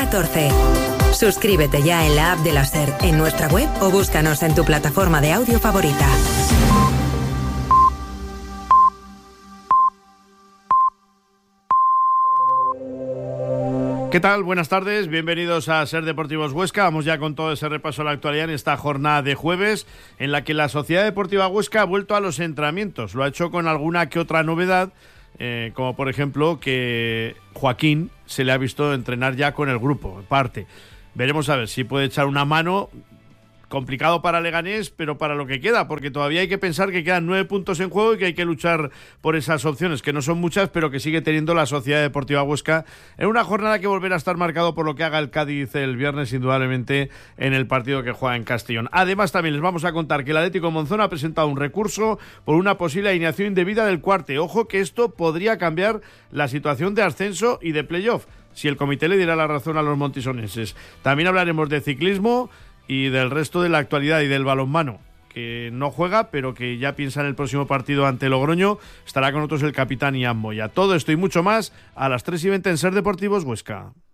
14. Suscríbete ya en la app de la SER, en nuestra web o búscanos en tu plataforma de audio favorita. ¿Qué tal? Buenas tardes, bienvenidos a SER Deportivos Huesca. Vamos ya con todo ese repaso a la actualidad en esta jornada de jueves, en la que la Sociedad Deportiva Huesca ha vuelto a los entrenamientos. Lo ha hecho con alguna que otra novedad, como por ejemplo que Joaquín se le ha visto entrenar ya con el grupo, parte. Veremos a ver si puede echar una mano. Complicado para Leganés, pero para lo que queda, porque todavía hay que pensar que quedan 9 puntos en juego y que hay que luchar por esas opciones, que no son muchas, pero que sigue teniendo la Sociedad Deportiva Huesca en una jornada que volverá a estar marcado por lo que haga el Cádiz el viernes, indudablemente, en el partido que juega en Castellón. Además, también les vamos a contar que el Atlético Monzón ha presentado un recurso por una posible alineación indebida del Cuarte. Ojo que esto podría cambiar la situación de ascenso y de playoff, si el comité le diera la razón a los montisonenses. También hablaremos de ciclismo y del resto de la actualidad y del balonmano, que no juega, pero que ya piensa en el próximo partido ante Logroño. Estará con nosotros el capitán Ian Moya. Todo esto y mucho más a las 3:20 en SER Deportivos Huesca.